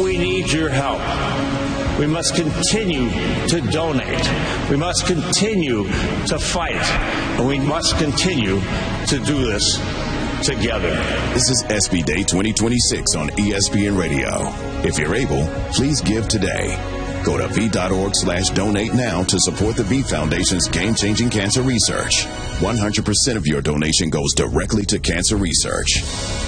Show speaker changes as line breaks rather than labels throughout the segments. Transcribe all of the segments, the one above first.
We need your help. We must continue to donate. We must continue to fight. And we must continue to do this together.
This is SB Day 2026 on ESPN Radio. If you're able, please give today. Go to v.org/donate now to support the V Foundation's game-changing cancer research. 100% of your donation goes directly to cancer research.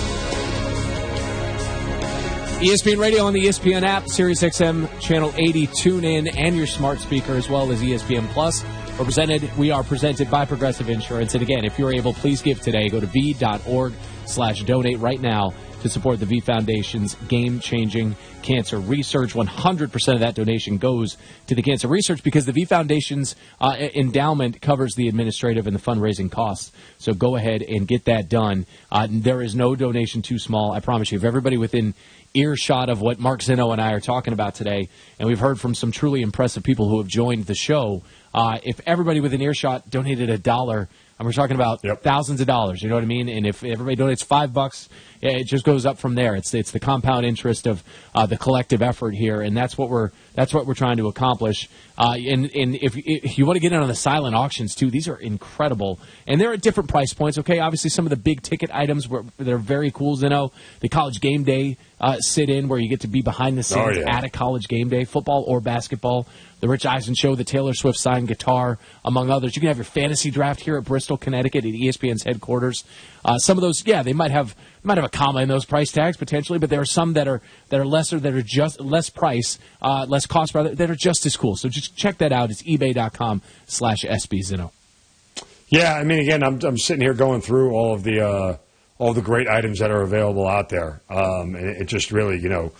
ESPN Radio on the ESPN app, SiriusXM Channel 80, tune in, and your smart speaker, as well as ESPN Plus. We are presented by Progressive Insurance. And again, if you're able, please give today. Go to v.org/donate right now to support the V Foundation's game-changing cancer research. 100% of that donation goes to the cancer research because the V Foundation's endowment covers the administrative and the fundraising costs. So go ahead and get that done. There is no donation too small, I promise you. If everybody within earshot of what Mark Zinno and I are talking about today, and we've heard from some truly impressive people who have joined the show, if everybody within earshot donated $1, and we're talking about thousands of dollars, you know what I mean? And if everybody donates $5, it just goes up from there. It's the compound interest of the collective effort here, and that's what we're trying to accomplish. And if you want to get in on the silent auctions too, these are incredible, and they're at different price points. Okay, obviously some of the big ticket items that are very cool. The college game day sit-in where you get to be behind the scenes at a college game day, football or basketball. The Rich Eisen Show, the Taylor Swift signed guitar, among others. You can have your fantasy draft here at Bristol, Connecticut, at ESPN's headquarters. Some of those, they might have a comma in those price tags potentially, but there are some that are lesser, that are just less price, less cost, rather, that are just as cool. So just check that out. It's ebay.com/SB.
Yeah, I mean, again, I'm sitting here going through all the great items that are available out there, and it just really,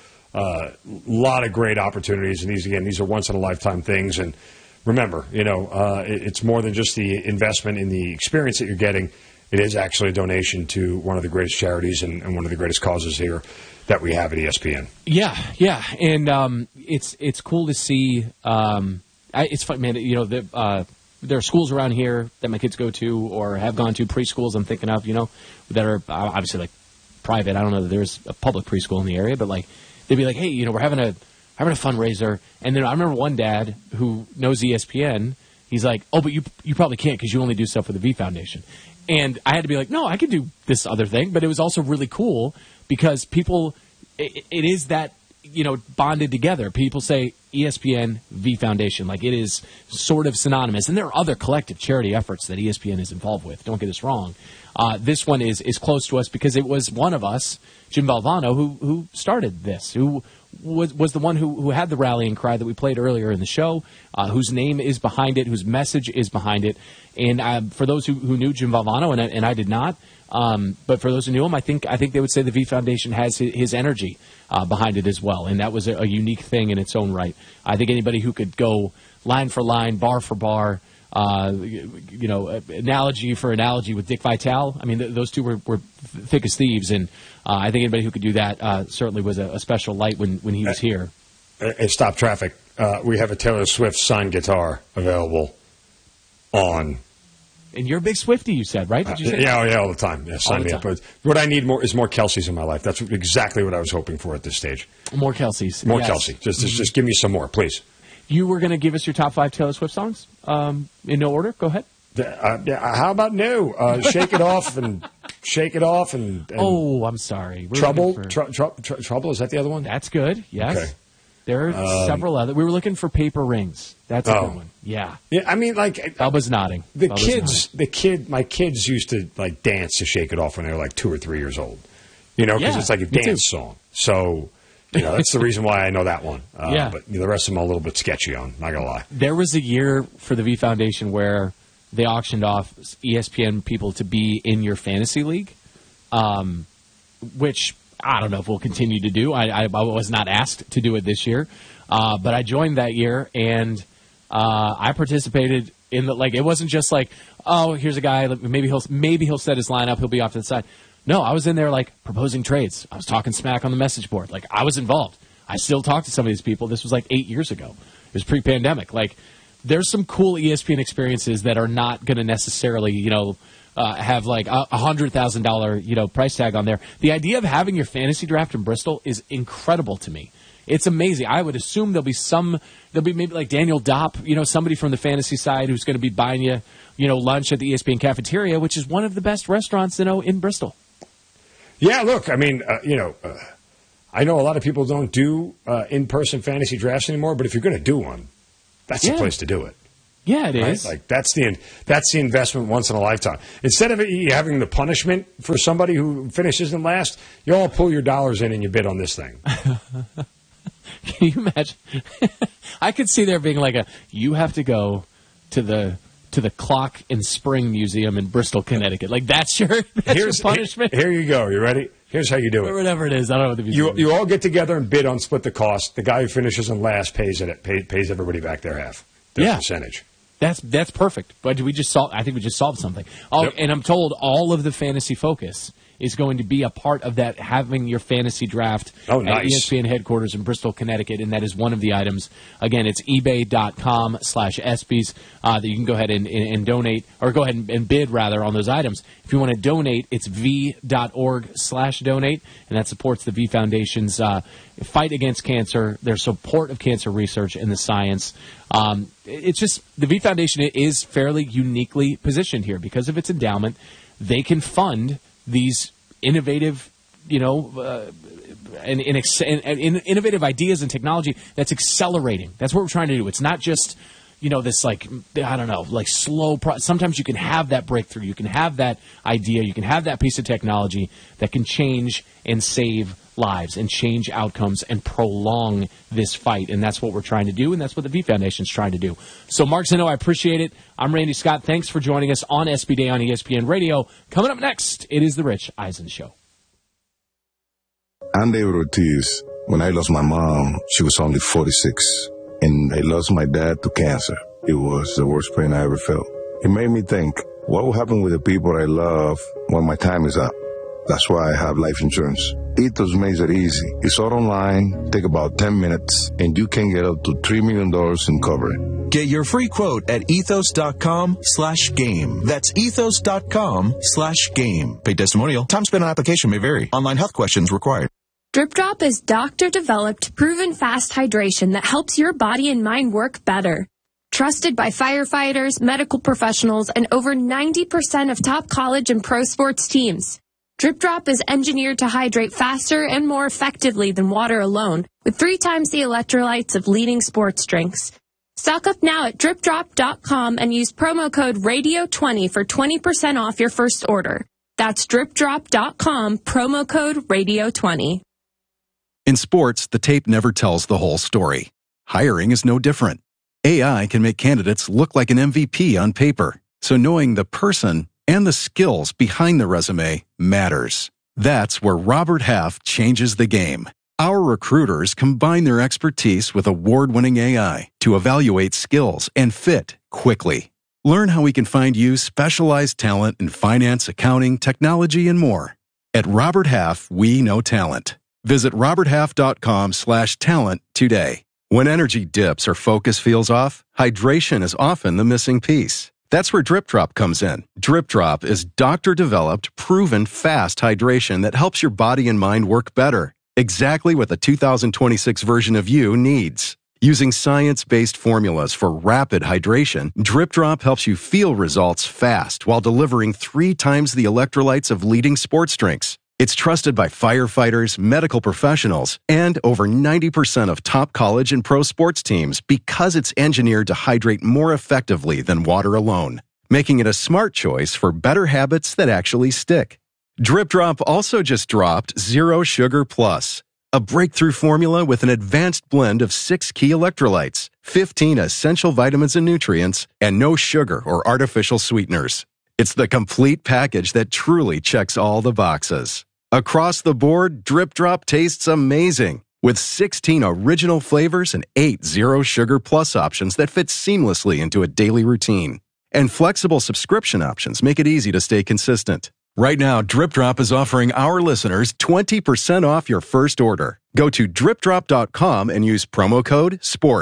a lot of great opportunities, and these are once-in-a-lifetime things. And remember, it's more than just the investment in the experience that you're getting. It is actually a donation to one of the greatest charities and one of the greatest causes here that we have at ESPN. Yeah,
and it's cool to see. It's fun, man. There are schools around here that my kids go to or have gone to, preschools I'm thinking of, that are obviously like private. I don't know that there's a public preschool in the area, but like they'd be like, hey, we're having a fundraiser. And then I remember one dad who knows ESPN. He's like, oh, but you probably can't because you only do stuff with the V Foundation. And I had to be like, no, I can do this other thing. But it was also really cool because people, it is that, bonded together. People say ESPN, V Foundation. Like it is sort of synonymous. And there are other collective charity efforts that ESPN is involved with. Don't get us wrong. This one is close to us because it was one of us, Jim Valvano, who started this, who was the one who had the rallying cry that we played earlier in the show, whose name is behind it, whose message is behind it. And for those who knew Jim Valvano, and I did not, but for those who knew him, I think they would say the V Foundation has his energy behind it as well. And that was a unique thing in its own right. I think anybody who could go line for line, bar for bar, analogy for analogy with Dick Vitale. I mean, those two were thick as thieves, and I think anybody who could do that certainly was a special light when he was here.
Hey, stop traffic. We have a Taylor Swift signed guitar available on.
And you're a big Swiftie, you said, right? Did you say
yeah, all the time. Yeah, sign me up. But what I need is more Kelce's in my life. That's exactly what I was hoping for at this stage.
More Kelce's.
More Kelce. Just give me some more, please.
You were going to give us your top 5 Taylor Swift songs in no order. Go ahead.
How about new? Shake It Off and Shake It Off and
oh, I'm sorry.
Trouble. Trouble. Is that the other one?
That's good. Yes. Okay. There are several other. We were looking for Paper Rings. That's a good one. Yeah.
I mean, like
Bubba's nodding.
My kids used to like dance to Shake It Off when they were like 2 or 3 years old. Because it's like a dance song. So. That's the reason why I know that one. But the rest of them are a little bit sketchy on, not going to lie.
There was a year for the V Foundation where they auctioned off ESPN people to be in your fantasy league, which I don't know if we'll continue to do. I was not asked to do it this year, but I joined that year, and I participated in the, like, it wasn't just like, oh, here's a guy, maybe he'll set his lineup, he'll be off to the side. No, I was in there, like, proposing trades. I was talking smack on the message board. Like, I was involved. I still talk to some of these people. This was, like, 8 years ago. It was pre-pandemic. Like, there's some cool ESPN experiences that are not going to necessarily, have like $100,000 price tag on there. The idea of having your fantasy draft in Bristol is incredible to me. It's amazing. I would assume there'll be maybe like Daniel Dopp, somebody from the fantasy side who's going to be buying you, lunch at the ESPN cafeteria, which is one of the best restaurants, in Bristol.
Yeah, look, I mean, I know a lot of people don't do in-person fantasy drafts anymore, but if you're going to do one, that's the place to do it.
Yeah, it is.
Like that's the investment once in a lifetime. Instead of having the punishment for somebody who finishes in last, you all pull your dollars in and you bid on this thing.
Can you imagine? I could see there being like you have to go to the Clock and Spring Museum in Bristol, Connecticut. Like that's your punishment.
Here you go. You ready? Here's how you do it.
Whatever it is, I don't know what the museum
you all get together and bid on split the cost. The guy who finishes in last pays everybody back their half, their percentage.
That's perfect. But I think we just solved something. Yep. And I'm told all of the fantasy focus is going to be a part of that, having your fantasy draft at ESPN headquarters in Bristol, Connecticut, and that is one of the items. Again, it's ebay.com/ESPYs that you can go ahead and donate, or go ahead and bid, rather, on those items. If you want to donate, it's v.org/donate, and that supports the V Foundation's fight against cancer, their support of cancer research and the science. It's just the V Foundation is fairly uniquely positioned here because of its endowment. They can fund these innovative, innovative ideas and technology that's accelerating. That's what we're trying to do. It's not just, this slow sometimes you can have that breakthrough. You can have that idea. You can have that piece of technology that can change and save lives and change outcomes and prolong this fight. And that's what we're trying to do, and that's what the V Foundation's trying to do. So, Mark Zinno, I appreciate it. I'm Randy Scott. Thanks for joining us on SB Day on ESPN Radio. Coming up next, it is The Rich Eisen Show.
I'm David Ortiz. When I lost my mom, she was only 46. And I lost my dad to cancer. It was the worst pain I ever felt. It made me think, what will happen with the people I love when my time is up? That's why I have life insurance. Ethos makes it easy. It's all online, take about 10 minutes, and you can get up to $3 million in coverage.
Get your free quote at ethos.com/game. That's ethos.com/game. Paid testimonial. Time spent on application may vary. Online health questions required.
Drip Drop is doctor-developed, proven fast hydration that helps your body and mind work better. Trusted by firefighters, medical professionals, and over 90% of top college and pro sports teams. Drip Drop is engineered to hydrate faster and more effectively than water alone, with 3 times the electrolytes of leading sports drinks. Stock up now at dripdrop.com and use promo code RADIO20 for 20% off your first order. That's dripdrop.com, promo code RADIO20.
In sports, the tape never tells the whole story. Hiring is no different. AI can make candidates look like an MVP on paper, so knowing the person and the skills behind the resume matters. That's where Robert Half changes the game. Our recruiters combine their expertise with award-winning AI to evaluate skills and fit quickly. Learn how we can find you specialized talent in finance, accounting, technology, and more. At Robert Half, we know talent. Visit roberthalf.com/talent today. When energy dips or focus feels off, hydration is often the missing piece. That's where Drip Drop comes in. Drip Drop is doctor-developed, proven fast hydration that helps your body and mind work better. Exactly what the 2026 version of you needs. Using science-based formulas for rapid hydration, Drip Drop helps you feel results fast while delivering 3 times the electrolytes of leading sports drinks. It's trusted by firefighters, medical professionals, and over 90% of top college and pro sports teams because it's engineered to hydrate more effectively than water alone, making it a smart choice for better habits that actually stick. Drip Drop also just dropped Zero Sugar Plus, a breakthrough formula with an advanced blend of 6 key electrolytes, 15 essential vitamins and nutrients, and no sugar or artificial sweeteners. It's the complete package that truly checks all the boxes. Across the board, Drip Drop tastes amazing, with 16 original flavors and 8 Zero Sugar Plus options that fit seamlessly into a daily routine. And flexible subscription options make it easy to stay consistent. Right now, Drip Drop is offering our listeners 20% off your first order. Go to dripdrop.com and use promo code SPORTS.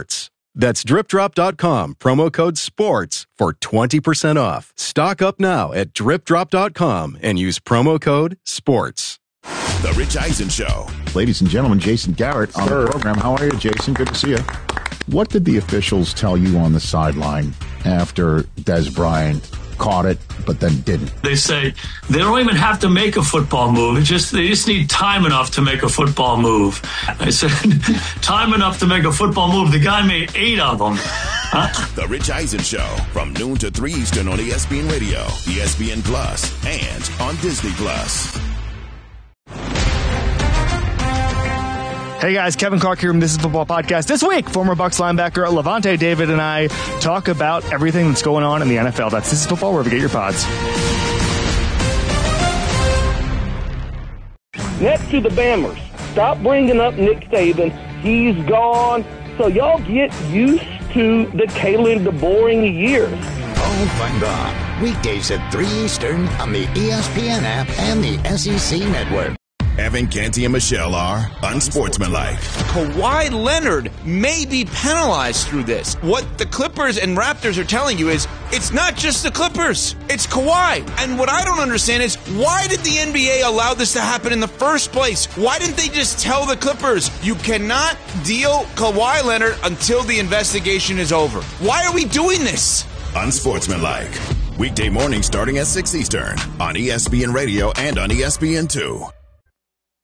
That's DripDrop.com, promo code SPORTS for 20% off. Stock up now at DripDrop.com and use promo code SPORTS.
The Rich Eisen Show.
Ladies and gentlemen, Jason Garrett on the program. How are you, Jason? Good to see you. What did the officials tell you on the sideline after Des Bryant caught it, but then didn't?
They say they don't even have to make a football move. They just need time enough to make a football move. I said, time enough to make a football move. The guy made 8 of them. Huh?
The Rich Eisen Show from noon to 3 Eastern on ESPN Radio, ESPN Plus, and on Disney Plus.
Hey guys, Kevin Clark here from This Is Football Podcast. This week, former Bucs linebacker Levante David and I talk about everything that's going on in the NFL. That's This Is Football, wherever you get your pods.
Next to the Bammers, stop bringing up Nick Saban. He's gone. So y'all get used to the Kalen DeBoring years.
Paul Finebaum, weekdays at 3 Eastern on the ESPN app and the SEC Network.
Evan Canty and Michelle are unsportsmanlike.
Kawhi Leonard may be penalized through this. What the Clippers and Raptors are telling you is it's not just the Clippers, it's Kawhi. And what I don't understand is why did the NBA allow this to happen in the first place? Why didn't they just tell the Clippers you cannot deal Kawhi Leonard until the investigation is over? Why are we doing this?
Unsportsmanlike. Weekday morning starting at 6 Eastern on ESPN Radio and on ESPN2.